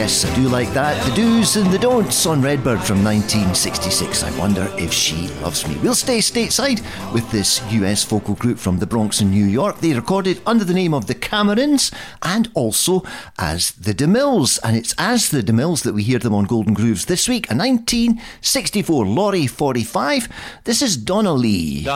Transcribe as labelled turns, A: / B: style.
A: Yes, I do like that. The do's and the don'ts on Redbird from 1966. I wonder if she loves me. We'll stay stateside with this US vocal group from the Bronx in New York. They recorded under the name of the Camerons and also as the DeMills. And it's as the DeMills that we hear them on Golden Grooves this week. A 1964 Laurie 45. This is Donna Lee.